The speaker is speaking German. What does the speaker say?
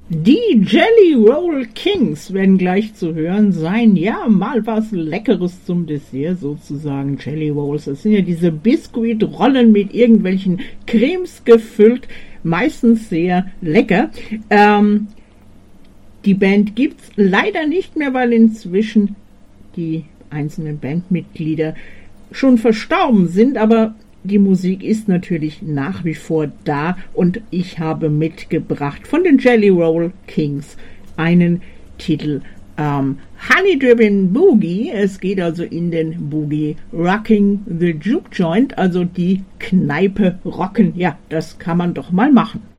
Die Jelly Roll Kings werden gleich zu hören sein. Ja, mal was Leckeres zum Dessert sozusagen. Jelly Rolls, das sind ja diese Biskuitrollen mit irgendwelchen Cremes gefüllt. Meistens sehr lecker. Die Band gibt's leider nicht mehr, weil inzwischen die einzelnen Bandmitglieder schon verstorben sind, aber die Musik ist natürlich nach wie vor da und ich habe mitgebracht von den Jelly Roll Kings einen Titel Honey Drippin' Boogie. Es geht also in den Boogie Rocking the Juke Joint, also die Kneipe rocken. Ja, das kann man doch mal machen.